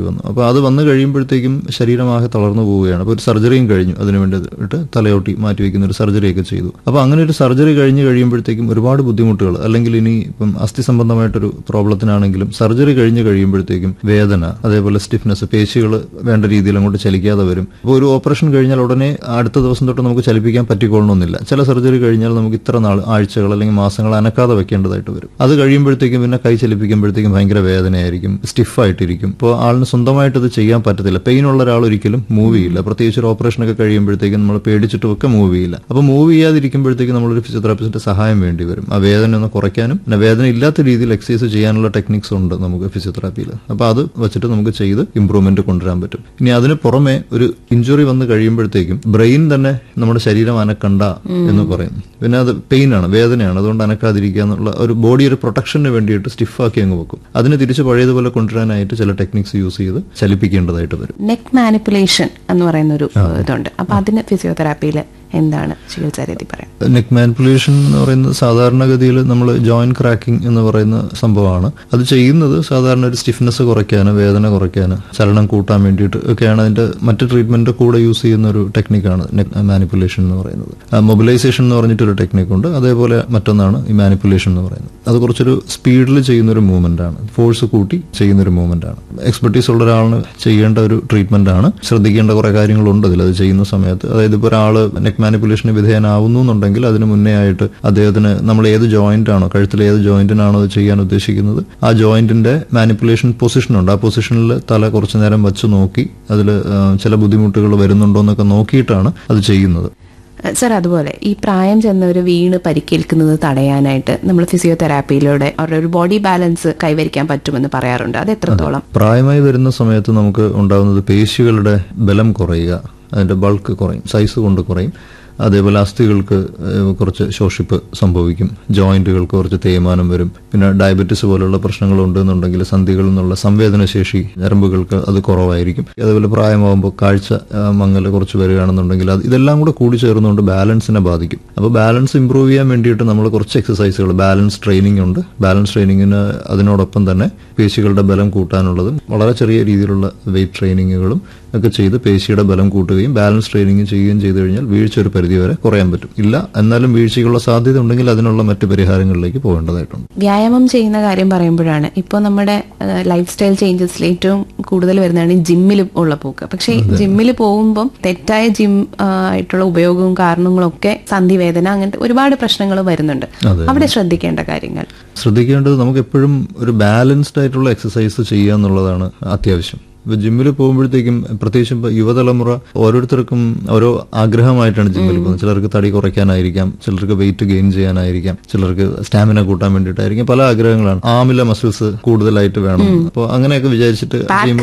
വന്നു. അപ്പോൾ അത് വന്നു കഴിയുമ്പോഴത്തേക്കും ശരീരമാകെ തളർന്നു പോവുകയാണ്. അപ്പോൾ ഒരു സർജറിയും കഴിഞ്ഞു, അതിനു വേണ്ടിയിട്ട് തലയോട്ടി മാറ്റിവെക്കുന്ന ഒരു സർജറിയൊക്കെ ചെയ്തു. അപ്പോൾ അങ്ങനെ ഒരു സർജറി കഴിഞ്ഞ് കഴിയുമ്പോഴത്തേക്കും ഒരുപാട് ബുദ്ധിമുട്ടുകൾ, അല്ലെങ്കിൽ ഇനി ഇപ്പം അസ്ഥി സംബന്ധമായിട്ടൊരു പ്രോബ്ലത്തിനാണെങ്കിലും സർജറി കഴിഞ്ഞ് കഴിയുമ്പോഴത്തേക്കും വേദന, അതേപോലെ സ്റ്റിഫ്നെസ്, പേശികൾ വേണ്ട രീതിയിൽ അങ്ങോട്ട് ചലിക്കാതെ വരും. അപ്പോൾ ഒരു ഓപ്പറേഷൻ കഴിഞ്ഞാൽ ഉടനെ അടുത്ത ദിവസം തൊട്ട് നമുക്ക് ചലിപ്പിക്കാൻ പറ്റിക്കൊള്ളണമെന്നില്ല. ചില സർജറി കഴിഞ്ഞാൽ നമുക്ക് ഇത്ര നാൾ, ആഴ്ചകൾ അല്ലെങ്കിൽ മാസങ്ങൾ അനക്കാതെ വെക്കേണ്ടതായിട്ട് വരും. അത് കഴിയുമ്പോഴത്തേക്കും പിന്നെ കൈ ചലിപ്പിക്കുമ്പോഴത്തേക്കും ഭയങ്കര വേദനയായിരിക്കും, സ്റ്റിഫായിട്ടിരിക്കും. ഇപ്പോൾ ആളിന് സ്വന്തമായിട്ട് ഇത് ചെയ്യാൻ പറ്റത്തില്ല. പെയിൻ ഉള്ള ഒരാൾ ഒരിക്കലും മൂവ് ചെയ്യില്ല. പ്രത്യേകിച്ച് ഒരു ഓപ്പറേഷനൊക്കെ കഴിയുമ്പോഴത്തേക്കും നമ്മൾ പേടിച്ചിട്ടും ഒക്കെ മൂവ് ചെയ്യില്ല. അപ്പോൾ മൂവ് ചെയ്യാതിരിക്കുമ്പോഴത്തേക്കും നമ്മളൊരു ഫിസിയോതെറാപ്പിസ്റ്റിന്റെ സഹായം വേണ്ടി വരും. ആ വേദന ഒന്ന് കുറയ്ക്കാനും പിന്നെ വേദന ഇല്ലാത്ത രീതിയിൽ എക്സസൈസ് ചെയ്യാനുള്ള ടെക്നിക്സ് ഉണ്ട് നമുക്ക് ഫിസിയോതെറാപ്പിയിൽ. അപ്പോൾ അത് വെച്ചിട്ട് നമുക്ക് ചെയ്ത് ഇംപ്രൂവ്മെന്റ് കൊണ്ടുവരാൻ പറ്റും. ഇനി അതിന് പുറമെ ഒരു ഇഞ്ചുറി വന്ന് കഴിയുമ്പോഴത്തേക്കും ബ്രെയിൻ തന്നെ നമ്മുടെ ശരീരം അനക്കണ്ട എന്ന് പറയും. പിന്നെ അത് പെയിനാണ്, വേദനയാണ്, അതുകൊണ്ട് അനക്കാതിരിക്കുക എന്നുള്ള ഒരു ബോഡി ഒരു പ്രൊട്ടക്ഷന് വേണ്ടിയിട്ട് സ്റ്റിഫാക്കി അങ്ങ് വെക്കും. അതിന് തിരിച്ച് പഴയതുപോലെ കൊണ്ടുവരാനായിട്ട് ചില ടെക്നിക്സ് യൂസ് ചെയ്ത് ചലിപ്പിക്കേണ്ടതായിട്ട് വരും. നെക്ക് മാനിപ്പുലേഷൻ എന്ന് പറയുന്ന ഒരു ഇതുണ്ട്. അപ്പൊ അതിന് ഫിസിയോതെറാപ്പിയിൽ എന്താണ് ചികിത്സാ രീതി പറയാം? നെക്ക് മാനിപ്പുലേഷൻ എന്ന് പറയുന്നത് സാധാരണഗതിയിൽ നമ്മൾ ജോയിന്റ് ക്രാക്കിംഗ് എന്ന് പറയുന്ന സംഭവമാണ്. അത് ചെയ്യുന്നത് സാധാരണ ഒരു സ്റ്റിഫ്നെസ് കുറയ്ക്കാന്, വേദന കുറയ്ക്കാന്, ചലനം കൂട്ടാൻ വേണ്ടിയിട്ട് ഒക്കെയാണ്. അതിന്റെ മറ്റ് ട്രീറ്റ്മെന്റ് കൂടെ യൂസ് ചെയ്യുന്ന ഒരു ടെക്നിക്കാണ് നെക്ക് മാനിപ്പുലേഷൻ എന്ന് പറയുന്നത്. മൊബിലൈസേഷൻ എന്ന് പറഞ്ഞിട്ടൊരു ടെക്നിക്കുണ്ട്, അതേപോലെ മറ്റൊന്നാണ് ഈ മാനിപ്പുലേഷൻ എന്ന് പറയുന്നത്. അത് കുറച്ചൊരു സ്പീഡിൽ ചെയ്യുന്ന ഒരു മൂവ്മെന്റ് ആണ്, ഫോഴ്സ് കൂട്ടി ചെയ്യുന്ന ഒരു മൂവ്മെന്റ് ആണ്. എക്സ്പെർട്ടീസ് ഉള്ള ഒരാളിന് ചെയ്യേണ്ട ഒരു ട്രീറ്റ്മെന്റ് ആണ്. ശ്രദ്ധിക്കേണ്ട കുറെ കാര്യങ്ങളുണ്ട് അതിൽ. അത് ചെയ്യുന്ന സമയത്ത്, അതായത് ഇപ്പോൾ ഒരാൾ നെക്ക് മാനിപ്പുലേഷന് വിധേയനാവുന്നു എന്നുണ്ടെങ്കിൽ അതിന് മുന്നേ ആയിട്ട് അദ്ദേഹത്തിന് നമ്മൾ ഏത് ജോയിന്റ് ആണോ, കഴുത്തിലെ ഏത് ജോയിന്റിനാണോ അത് ചെയ്യാൻ ഉദ്ദേശിക്കുന്നത്, ആ ജോയിന്റിന്റെ മാനിപ്പുലേഷൻ പൊസിഷനുണ്ട്. ആ പൊസിഷനിൽ തല കുറച്ചു നേരം വെച്ച് നോക്കി അതിൽ ചില ബുദ്ധിമുട്ടുകൾ വരുന്നുണ്ടോ എന്നൊക്കെ നോക്കിയിട്ടാണ് അത് ചെയ്യുന്നത്. സർ, അതുപോലെ ഈ പ്രായം ചെന്നവർ വീണ് പരിക്കേൽക്കുന്നത് തടയാനായിട്ട് നമ്മൾ ഫിസിയോതെറാപ്പിയിലൂടെ അവരുടെ ഒരു ബോഡി ബാലൻസ് കൈവരിക്കാൻ പറ്റുമെന്ന് പറയാറുണ്ട്. അത് എത്രത്തോളം? പ്രായമായി വരുന്ന സമയത്ത് നമുക്ക് ഉണ്ടാകുന്നത് പേശികളുടെ ബലം കുറയുക, അതിന്റെ ബൾക്ക് കുറയും, സൈസ് കൊണ്ട് കുറയും. അതേപോലെ അസ്ഥികൾക്ക് കുറച്ച് ശോഷിപ്പ് സംഭവിക്കും, ജോയിന്റുകൾക്ക് കുറച്ച് തേയ്മാനം വരും. പിന്നെ ഡയബറ്റിസ് പോലുള്ള പ്രശ്നങ്ങൾ ഉണ്ടെന്നുണ്ടെങ്കിൽ സന്ധികളിൽ നിന്നുള്ള സംവേദനശേഷി ഞരമ്പുകൾക്ക് അത് കുറവായിരിക്കും. അതേപോലെ പ്രായമാകുമ്പോൾ കാഴ്ച മങ്ങൽ കുറച്ച് വരികയാണെന്നുണ്ടെങ്കിൽ ഇതെല്ലാം കൂടെ കൂടി ചേർന്നുകൊണ്ട് ബാലൻസിനെ ബാധിക്കും. അപ്പോൾ ബാലൻസ് ഇംപ്രൂവ് ചെയ്യാൻ വേണ്ടിയിട്ട് നമ്മൾ കുറച്ച് എക്സസൈസുകൾ, ബാലൻസ് ട്രെയിനിങ് ഉണ്ട്. ബാലൻസ് ട്രെയിനിങ്ങിന് അതിനോടൊപ്പം തന്നെ പേശികളുടെ ബലം കൂട്ടാനുള്ളതും വളരെ ചെറിയ രീതിയിലുള്ള വെയിറ്റ് ട്രെയിനിങ്ങുകളും ഒക്കെ ചെയ്ത് പേശിയുടെ ബലം കൂട്ടുകയും ബാലൻസ് ട്രെയിനിങ് ചെയ്യുകയും ചെയ്തു കഴിഞ്ഞാൽ വീഴ്ച ഒരു പരിധിവരെ കുറയാൻ പറ്റും. ഇല്ല എന്നാലും വീഴ്ചയ്ക്കുള്ള സാധ്യത ഉണ്ടെങ്കിൽ അതിനുള്ള മറ്റ് പരിഹാരങ്ങളിലേക്ക് പോകേണ്ടതായിട്ടുണ്ട്. വ്യായാമം ചെയ്യുന്ന കാര്യം പറയുമ്പോഴാണ് ഇപ്പോൾ നമ്മുടെ ലൈഫ് സ്റ്റൈൽ ചേഞ്ചസിൽ ഏറ്റവും കൂടുതൽ വരുന്നതാണ് ജിമ്മിൽ ഉള്ള പോക്ക്. പക്ഷേ ജിമ്മിൽ പോകുമ്പം തെറ്റായ ജിം ആയിട്ടുള്ള ഉപയോഗവും കാരണങ്ങളും ഒക്കെ സന്ധിവേദന, അങ്ങനത്തെ ഒരുപാട് പ്രശ്നങ്ങൾ വരുന്നുണ്ട്. അവിടെ ശ്രദ്ധിക്കേണ്ട കാര്യങ്ങൾ? ശ്രദ്ധിക്കേണ്ടത് നമുക്ക് എപ്പോഴും ഒരു ബാലൻസ്ഡ് ആയിട്ടുള്ള എക്സസൈസ് ചെയ്യുക എന്നുള്ളതാണ് അത്യാവശ്യം. ഇപ്പൊ ജിമ്മിൽ പോകുമ്പോഴത്തേക്കും പ്രത്യേകിച്ച് യുവതലമുറ ഓരോരുത്തർക്കും ഓരോ ആഗ്രഹമായിട്ടാണ് ജിമ്മിൽ പോകുന്നത്. ചിലർക്ക് തടി കുറയ്ക്കാനായിരിക്കാം, ചിലർക്ക് വെയിറ്റ് ഗെയിൻ ചെയ്യാനായിരിക്കാം, ചിലർക്ക് സ്റ്റാമിന കൂട്ടാൻ വേണ്ടിയിട്ടായിരിക്കും. പല ആഗ്രഹങ്ങളാണ്. ആമിലെ മസിൽസ് കൂടുതലായിട്ട് വേണം, അപ്പോൾ അങ്ങനെയൊക്കെ വിചാരിച്ചിട്ട്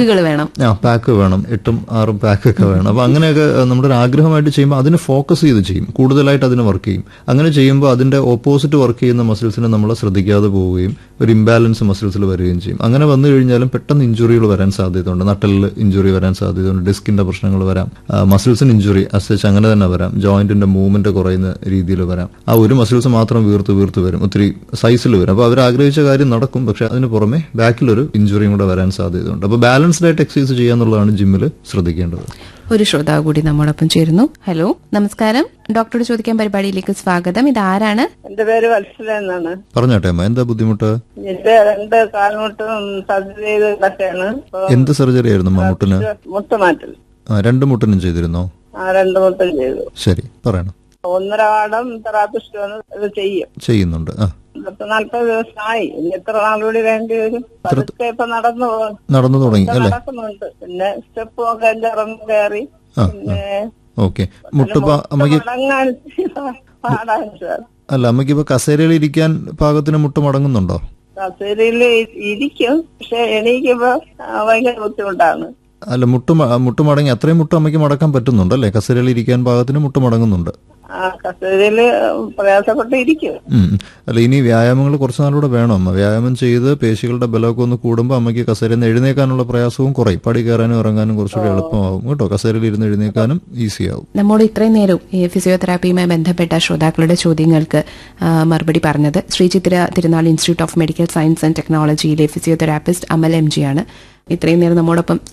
പാക്ക് വേണം, 8ഉം 6ഉം പാക്കൊക്കെ വേണം. അപ്പൊ അങ്ങനെയൊക്കെ നമ്മുടെ ഒരു ആഗ്രഹമായിട്ട് ചെയ്യുമ്പോൾ അതിന് ഫോക്കസ് ചെയ്ത് ചെയ്യും, കൂടുതലായിട്ട് അതിന് വർക്ക് ചെയ്യും. അങ്ങനെ ചെയ്യുമ്പോൾ അതിന്റെ ഓപ്പോസിറ്റ് വർക്ക് ചെയ്യുന്ന മസിൽസിനെ നമ്മൾ ശ്രദ്ധിക്കാതെ പോവുകയും ഒരു ഇംബാലൻസ് മസിൽസിൽ വരികയും ചെയ്യും. അങ്ങനെ വന്നു കഴിഞ്ഞാലും പെട്ടെന്ന് ഇഞ്ചുറികൾ വരാൻ സാധ്യതയുണ്ട്. നട്ടലിൽ ഇഞ്ചുറി വരാൻ സാധ്യതയുണ്ട്, ഡിസ്കിന്റെ പ്രശ്നങ്ങൾ വരാം, മസിൽസിന് ഇഞ്ചുറി അസച്ച് അങ്ങനെ തന്നെ വരാം, ജോയിന്റിന്റെ മൂവ്മെന്റ് കുറയുന്ന രീതിയിൽ വരാം. ആ ഒരു മസിൽസ് മാത്രം വീർത്ത് വരും, ഒത്തിരി സൈസിൽ വരും. അപ്പോൾ അവർ ആഗ്രഹിച്ച കാര്യം നടക്കും, പക്ഷെ അതിന് പുറമെ ബാക്കിലൊരു ഇഞ്ചുറിയും കൂടെ വരാൻ സാധ്യതയുണ്ട്. അപ്പോൾ ബാലൻസ്ഡ് ആയിട്ട് എക്സസൈസ് ചെയ്യാന്നുള്ളതാണ് ജിമ്മിൽ ശ്രദ്ധിക്കേണ്ടത്. ഒരു ശ്രോതാവ് കൂടി നമ്മോടൊപ്പം ചേരുന്നു. ഹലോ, നമസ്കാരം. ഡോക്ടറോട് ചോദിക്കാൻ പരിപാടിയിലേക്ക് സ്വാഗതം. ഇതാരാണ്? എന്റെ പേര് വത്സല എന്നാണ്. പറഞ്ഞോട്ടെ അമ്മ, എന്താ ബുദ്ധിമുട്ട്? എന്റെ 2 കാൽമുട്ടും സർജറി ചെയ്ത് കിടക്കാണ്. എന്ത് സർജറി ആയിരുന്നു മുട്ടിന്? മുട്ടുമാറ്റൽ. 2 മുട്ടിനും ചെയ്തിരുന്നോ? 2 മുട്ടും ചെയ്തു. ശരി, പറയണം. 1.5 വാടം തെറാപ്പിസ്റ്റ് വന്ന് ഇത് ചെയ്യുന്നുണ്ട്. 40 ദിവസമായി. എത്ര നാളുകൂടി വേണ്ടി വരും? പതുക്കെ ഇപ്പൊ നടന്നു തുടങ്ങി അല്ലേ? നടക്കുന്നുണ്ട്. പിന്നെ സ്റ്റെപ്പും ഒക്കെ ഇറങ്ങി കയറി. പിന്നെ ഓക്കെ. അമ്മയ്ക്ക് പാടാൻ സാർ. അല്ല, അമ്മയ്ക്ക് ഇപ്പൊ കസേരയിൽ ഇരിക്കാൻ പാകത്തിന് മുട്ട് മടങ്ങുന്നുണ്ടോ? കസേരയിൽ ഇരിക്കും, പക്ഷെ എണീക്കുമ്പോ ഭയങ്കര ബുദ്ധിമുട്ടാണ്. അല്ല, മുട്ട് മടങ്ങി അത്രയും മുട്ട് അമ്മയ്ക്ക് മടക്കാൻ പറ്റുന്നുണ്ട് അല്ലേ? കസേരയിൽ ഇരിക്കാൻ പാകത്തിന് മുട്ട് മടങ്ങുന്നുണ്ട്. കസേരയില് പ്രയാസപ്പെട്ടിരിക്കും. അല്ല, ഇനി വ്യായാമങ്ങൾ കുറച്ച് നാളൂടെ വേണം അമ്മ. വ്യായാമം ചെയ്ത് പേശികളുടെ ബലമൊക്കെ ഒന്ന് കൂടുമ്പോൾ അമ്മയ്ക്ക് കസേരയിൽ നിന്ന് എഴുന്നേക്കാനുള്ള പ്രയാസവും കുറയും. പടി കയറാനും ഇറങ്ങാനും കുറച്ചുകൂടി എളുപ്പമാവും കേട്ടോ. കസേരയിൽ ഇരുന്ന് എഴുന്നേക്കാനും ഈസി ആവും. നമ്മോട് ഇത്രയും നേരം ഈ ഫിസിയോതെറാപ്പിയുമായി ബന്ധപ്പെട്ട ശ്രോതാക്കളുടെ ചോദ്യങ്ങൾക്ക് മറുപടി പറഞ്ഞത് ശ്രീ ചിത്ര തിരുനാൾ institute of medical science and ടെക്നോളജിയിലെ physiotherapist Amal MG ആണ്. ഇത്രയും നേരം നമ്മോടൊപ്പം